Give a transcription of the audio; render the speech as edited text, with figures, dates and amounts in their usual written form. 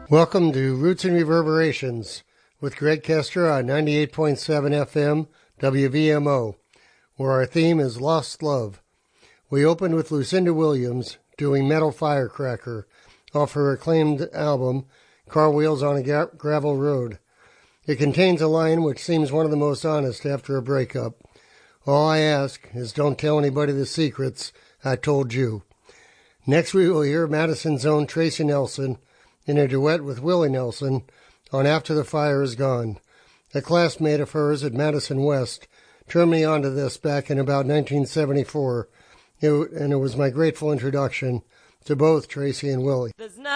Welcome to Roots and Reverberations with Greg Kester on 98.7 FM WVMO, where our theme is Lost Love. We opened with Lucinda Williams doing Metal Firecracker off her acclaimed album, Car Wheels on a Gravel Road. It contains a line which seems one of the most honest after a breakup. All I ask is don't tell anybody the secrets I told you. Next we will hear Madison's own Tracy Nelson in a duet with Willie Nelson on After the Fire Is Gone. A classmate of hers at Madison West turned me onto this back in about 1974, and it was my grateful introduction to both Tracy and Willie. There's nothing